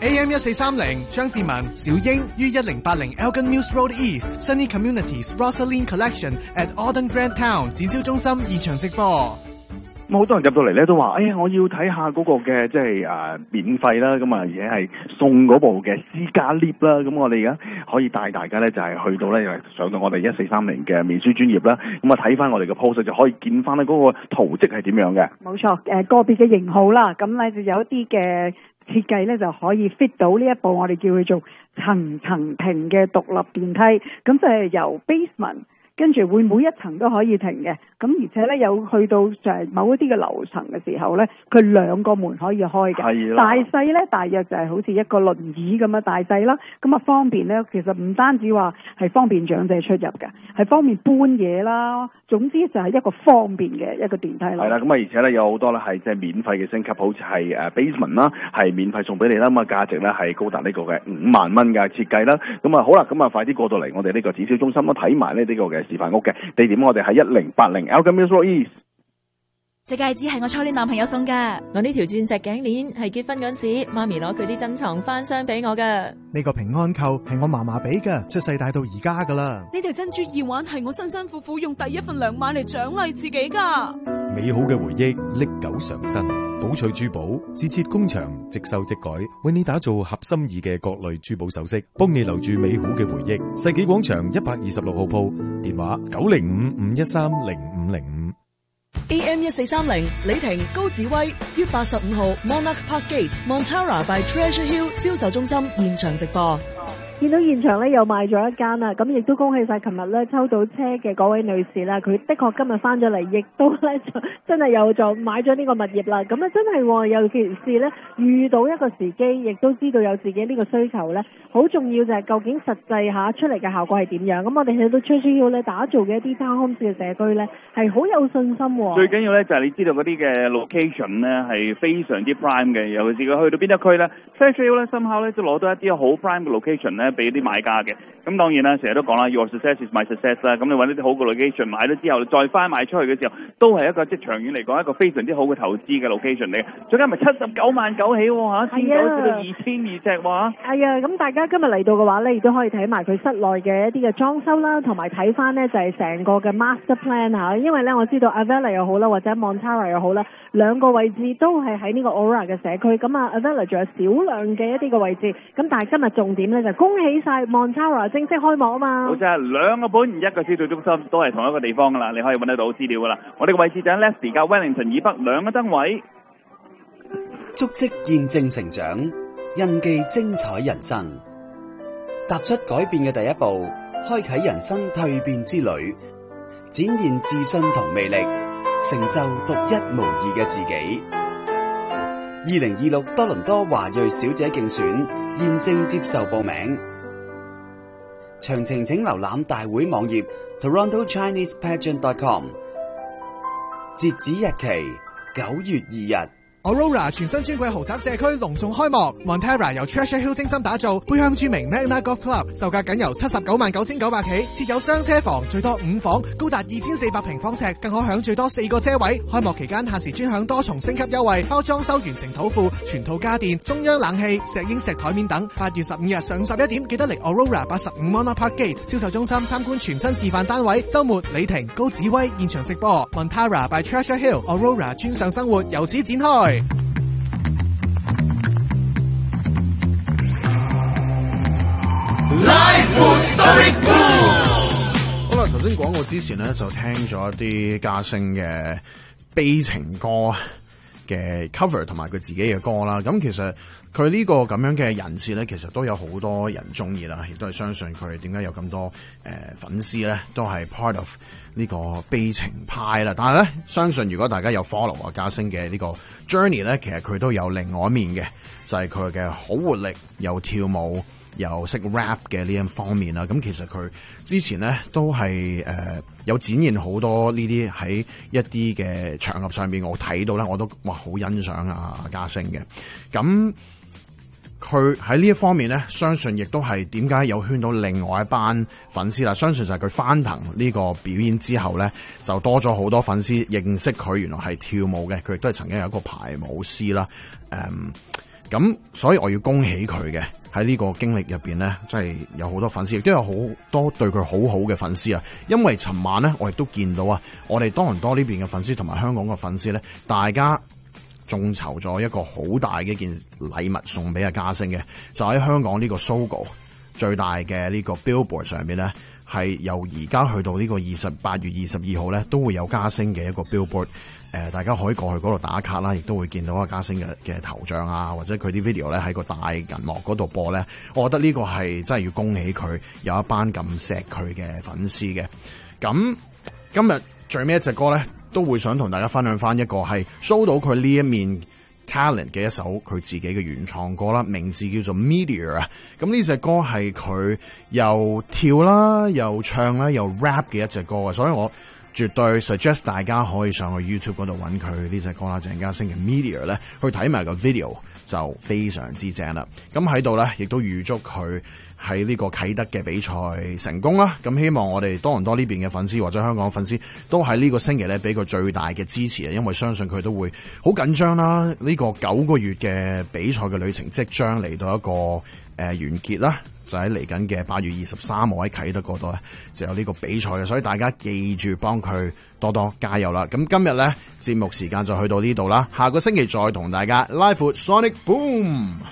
AM1430 張志文、小英於1080 Elgin Mills Road East Sunny Communities Rosaline Collection at Auden Grand Town 展銷中心現場直播。 好多人入到嚟咧都話，我要睇下嗰個嘅即係免費啦，咁啊而且係送嗰部嘅私家 lift 啦，咁我哋而家可以帶大家咧就係去到咧上到我哋1430嘅面書專頁啦，咁啊睇翻我哋嘅 post 就可以見翻咧嗰個圖蹟係點樣嘅。 冇錯，個別嘅型號啦，咁咧就有一啲嘅設計咧就可以 fit 到呢一部我哋叫佢做層層停嘅獨立電梯，咁就係由 basement 跟住會每一層都可以停嘅，咁而且咧有去到就係某一啲嘅樓層嘅時候咧，佢兩個門可以開嘅，大細咧大約就係好似一個輪椅咁嘅大細啦，咁啊方便咧，其實唔單止話係方便長者出入嘅，係方便搬嘢啦，總之就係一個方便嘅一個電梯啦。 係啦，咁啊而且咧有好多咧係即係免費嘅升級，好似係basement 啦，係免費送俾你啦，咁啊價值咧係高達呢個嘅5萬蚊嘅設計啦，咁啊好啦，咁啊快啲過到嚟我哋呢個展銷中心都睇埋呢個嘅示範屋嘅地點，我哋喺1080 Elgin Mills Road East。 隻戒指係我初戀男朋友送噶， 我呢條鑽石頸鏈係結婚嗰時媽咪攞佢啲珍藏翻箱俾我噶。 呢個平安扣係我嫲嫲俾噶，出世帶到而家噶啦。 呢條珍珠耳環係我辛辛苦苦用第一份糧買嚟獎勵自己噶。 美好嘅回憶歷久常新，寶翠珠寶自設工場，即收即改，為你打造合心意嘅各類珠寶首飾，幫你留住美好嘅回憶。世紀廣場126號鋪，電話905-513-0505。 AM1430 李婷高子威於85號 Monarch Park Gate Montara by Treasure Hill 銷售中心現場直播。 見到現場咧又賣咗一間啦，咁亦都恭喜晒琴日咧抽到車嘅嗰位女士啦，佢的確今日翻咗嚟，亦都咧就真係有就買咗呢個物業啦。咁啊真係尤其是咧遇到一個時機，亦都知道有自己呢個需求咧，好重要就係究竟實際下出嚟嘅效果係點樣。咁我哋睇到 Treasure Hill 咧打造嘅一啲 townhomes 嘅社區咧係好有信心喎。 最緊要咧就係你知道嗰啲嘅 location 咧係非常之 prime 嘅，尤其是佢去到邊一區咧 Treasure Hill 咧深刻咧都攞到一啲好 prime 嘅 location 咧俾啲買家嘅。咁當然啦，成日都講啦 ，your success is my success 啦。咁你揾一啲好嘅 location 買咗之後，再翻賣出去嘅時候，都係一個即係長遠嚟講一個非常之好嘅投資嘅 location 嚟嘅。再加埋79萬9起喎嚇，1900到2200尺喎。係啊，咁大家今日嚟到嘅話咧，亦都可以睇埋佢室內嘅一啲嘅裝修啦，同埋睇翻呢就係成個嘅 master plan 嚇。因為咧我知道 Avella 又好啦，或者 Montara 又好啦，兩個位置都係喺呢個 Aurora 嘅社區。咁啊 Avella 仲有少量嘅一啲嘅位置。咁但係今日重點咧就恭喜晒 Montara 正式開幕啊嘛！ 好似係兩個盤一個銷售中心，都係同一個地方噶啦，你可以揾得到資料噶啦。我哋嘅位置就喺 Leslie 加 Wellington 以北兩個燈位。 足跡見證成長，印記精彩人生。踏出改變嘅第一步，開啟人生蛻變之旅，展現自信同魅力，成就獨一無二嘅自己。2026多倫多華裔小姐競選現正接受報名，詳情請瀏覽大會網頁 TorontoChinesePageant.com。截止日期9月2日。 Aurora 全新專櫃豪宅社區隆重開幕 ，Montara 由 Treasure Hill 精心打造，背向著名 Magna Golf Club， 售價僅由799900起，設有雙車房，最多5房，高達2400平方尺，更可享最多4個車位。開幕期間限時專享多重升級優惠，包裝修完成土庫、全套家電、中央冷氣、石英石台面等。8月15日上午11點，記得嚟 Aurora 85 Monarch Park Gate 銷售中心參觀全新示範單位。週末李婷、高子威現場直播 ，Montara by Treasure Hill Aurora 專上生活由此展開。 好啦，頭先廣告之前咧就聽咗一啲嘉星嘅悲情歌嘅 cover 同埋佢自己嘅歌啦。咁其實佢呢個咁樣嘅人設咧，其實都有好多人中意啦，亦都係相信佢點解有咁多粉絲咧，都係 part of 呢個悲情派啦。但係咧，相信如果大家有 follow 啊嘉星嘅呢個 journey 咧，其實佢都有另外一面嘅，就係佢嘅好活力，又跳舞，又識 rap 嘅呢一方面啦。咁其實佢之前咧都係有展現好多呢啲喺一啲嘅場合上面，我睇到咧我都好欣賞啊嘉星嘅。咁佢喺呢一方面咧，相信亦都係點解有圈到另外一班粉絲啦。相信就係佢翻騰呢個表演之後咧，就多咗好多粉絲認識佢，原來係跳舞嘅。佢亦都係曾經有一個排舞師啦。 咁所以我要恭喜佢嘅。喺呢個經歷入邊呢，真係有好多粉絲，亦都有好多對佢好好嘅粉絲啊！因為尋晚呢，我亦都見到啊，我哋多倫多呢邊嘅粉絲同埋香港嘅粉絲呢，大家眾籌咗一個好大嘅一件禮物送俾阿嘉星嘅，就喺香港呢個 Sogo 最大嘅呢個 Billboard 上面呢，係由而家去到呢個8月22號呢，都會有嘉星嘅一個 Billboard。大家可以過去嗰度打卡啦，亦都會見到阿嘉星嘅頭像啊，或者佢啲 video 咧喺個大銀幕嗰度播咧。我覺得呢個係真係要恭喜佢有一班咁錫佢嘅粉絲嘅。咁今日最尾一隻歌咧，都會想同大家分享翻一個係 show 到佢呢一面 talent 嘅一首佢自己嘅原創歌啦，名字叫做 Meteor 啊。咁呢隻歌係佢又跳啦，又唱啦，又 rap 嘅一隻歌啊，所以我絕對 suggest 大家可以上去 YouTube 嗰度揾佢呢隻歌啦，鄭嘉星嘅 Meteor 咧，去睇埋個 video 就非常之正啦。咁喺度咧，亦都預祝佢喺呢個啟德嘅比賽成功啦。咁希望我哋多倫多呢邊嘅粉絲或者香港粉絲都喺呢個星期咧俾佢最大嘅支持啊，因為相信佢都會好緊張啦。呢個9個月嘅比賽嘅旅程即將嚟到一個完結啦。就喺嚟緊嘅8月23號喺啟德嗰度咧，就有呢個比賽嘅，所以大家記住幫佢多多加油啦！咁今日咧節目時間就去到呢度啦，下個星期再同大家拉闊 Sonic Boom。